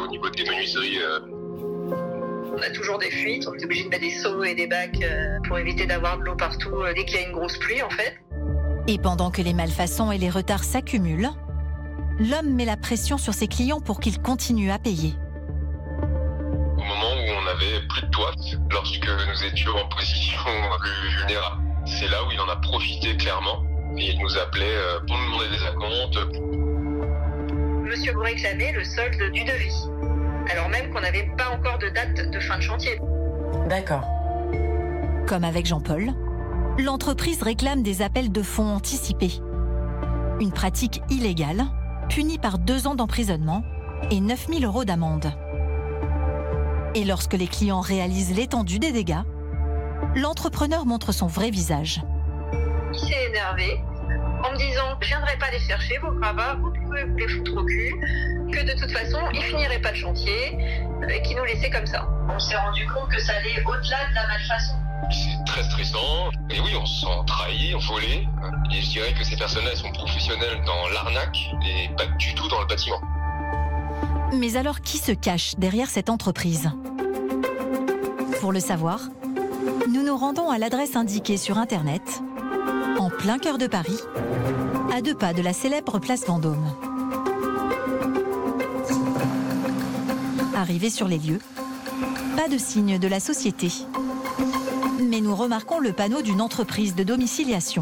au niveau des menuiseries. On a toujours des fuites, on est obligé de mettre des seaux et des bacs pour éviter d'avoir de l'eau partout dès qu'il y a une grosse pluie en fait. Et pendant que les malfaçons et les retards s'accumulent, l'homme met la pression sur ses clients pour qu'ils continuent à payer. Au moment où on n'avait plus de toit, lorsque nous étions en position plus vulnérable, c'est là où il en a profité clairement. Et il nous appelait pour nous demander des acomptes. Monsieur vous réclamait le solde du devis, alors même qu'on n'avait pas encore de date de fin de chantier. D'accord. Comme avec Jean-Paul, l'entreprise réclame des appels de fonds anticipés. Une pratique illégale, punie par 2 ans d'emprisonnement et 9 000 € d'amende. Et lorsque les clients réalisent l'étendue des dégâts, l'entrepreneur montre son vrai visage. Il s'est énervé en me disant « Je viendrai pas les chercher, vos gravats, vous pouvez vous les foutre au cul », que de toute façon, il finirait pas le chantier et qu'il nous laissait comme ça. On s'est rendu compte que ça allait au-delà de la malfaçon. C'est très stressant. Et oui, on se sent trahi, volé. Et je dirais que ces personnes-là, elles sont professionnelles dans l'arnaque et pas du tout dans le bâtiment. Mais alors, qui se cache derrière cette entreprise? Pour le savoir, nous nous rendons à l'adresse indiquée sur Internet, en plein cœur de Paris, à 2 pas de la célèbre place Vendôme. Arrivés sur les lieux, pas de signe de la société. Mais nous remarquons le panneau d'une entreprise de domiciliation.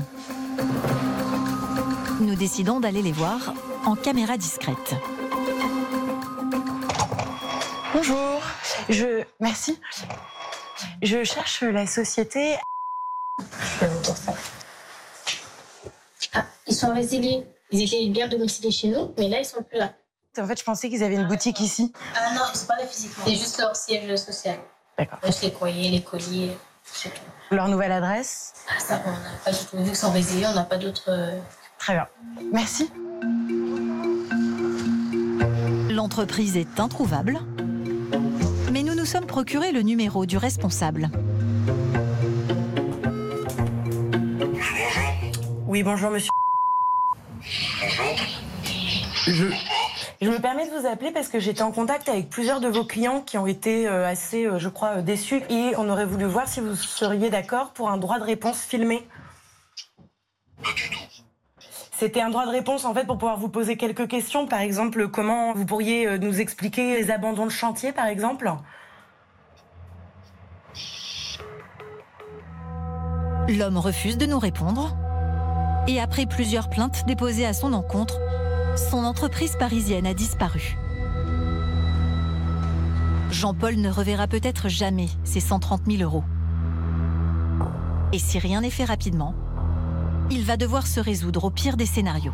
Nous décidons d'aller les voir en caméra discrète. Bonjour. Merci. Je cherche la société. Ah, ils sont résiliés. Ils étaient bien domiciliés chez nous, mais là, ils sont plus là. En fait, je pensais qu'ils avaient une boutique ici. Ah non, ils sont pas là physiquement. C'est juste leur siège social. D'accord. Juste les courriers, les colis, c'est tout. Leur nouvelle adresse? Ah, ça, on n'a pas du tout. Vu qu'ils sont résiliés, on n'a pas d'autres... Très bien. Merci. L'entreprise est introuvable, mais nous nous sommes procuré le numéro du responsable. Oui, bonjour, monsieur. Je me permets de vous appeler parce que j'étais en contact avec plusieurs de vos clients qui ont été assez, je crois, déçus. Et on aurait voulu voir si vous seriez d'accord pour un droit de réponse filmé. Pas du tout. C'était un droit de réponse, en fait, pour pouvoir vous poser quelques questions. Par exemple, comment vous pourriez nous expliquer les abandons de chantier, par exemple? L'homme refuse de nous répondre. Et après plusieurs plaintes déposées à son encontre, son entreprise parisienne a disparu. Jean-Paul ne reverra peut-être jamais ses 130 000 €. Et si rien n'est fait rapidement, il va devoir se résoudre au pire des scénarios.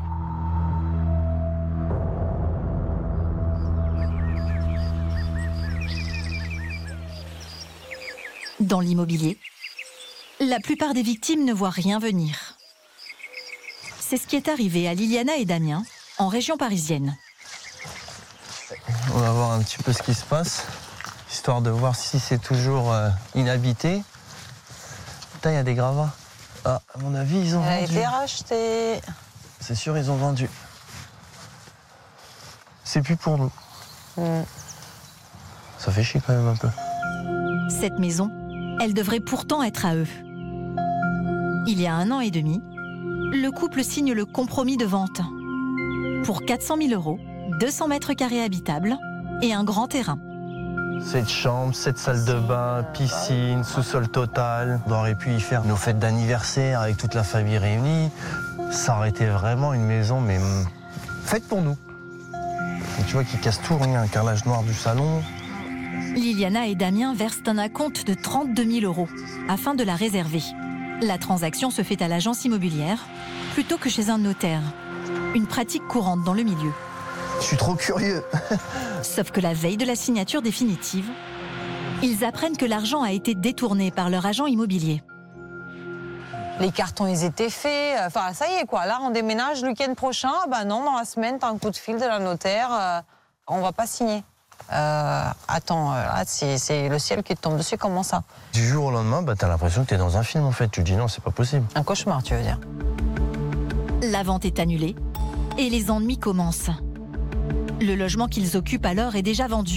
Dans l'immobilier, la plupart des victimes ne voient rien venir. C'est ce qui est arrivé à Liliana et Damien, en région parisienne. On va voir un petit peu ce qui se passe, histoire de voir si c'est toujours inhabité. Putain, il y a des gravats. Ah, à mon avis, ils ont vendu. Il a été racheté. C'est sûr, ils ont vendu. C'est plus pour nous. Ça fait chier quand même un peu. Cette maison, elle devrait pourtant être à eux. Il y a 1 an et demi, le couple signe le compromis de vente. Pour 400 000 €, 200 mètres carrés habitables et un grand terrain. 7 chambres, 7 salles de bain, piscine, sous-sol total. On aurait pu y faire nos fêtes d'anniversaire avec toute la famille réunie. Ça aurait été vraiment une maison, mais faite pour nous. Et tu vois qu'ils cassent tout, rien, un carrelage noir du salon. Liliana et Damien versent un acompte de 32 000 € afin de la réserver. La transaction se fait à l'agence immobilière plutôt que chez un notaire. Une pratique courante dans le milieu. Je suis trop curieux. Sauf que la veille de la signature définitive, ils apprennent que l'argent a été détourné par leur agent immobilier. Les cartons, ils étaient faits. Enfin, ça y est, quoi. Là, on déménage le week-end prochain. Ben non, dans la semaine, t'as un coup de fil de la notaire. On va pas signer. Attends, là, c'est le ciel qui te tombe dessus. Comment ça? Du jour au lendemain, t'as l'impression que t'es dans un film, en fait. Tu te dis non, c'est pas possible. Un cauchemar, tu veux dire? La vente est annulée et les ennuis commencent. Le logement qu'ils occupent alors est déjà vendu.